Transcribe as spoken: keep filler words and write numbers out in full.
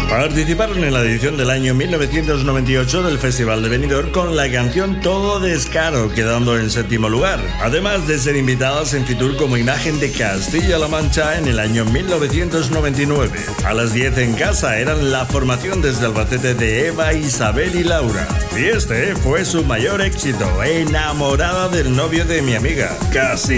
Participaron en la edición del año mil novecientos noventa y ocho del Festival de Benidorm con la canción Todo Descaro, quedando en séptimo lugar, además de ser invitadas en Fitur como imagen de Castilla-La Mancha en el año mil novecientos noventa y nueve. A las diez en casa eran la formación desde Albacete de Eva, Isabel y Laura. Y este fue su mayor éxito, Enamorada del novio de mi amiga. Casi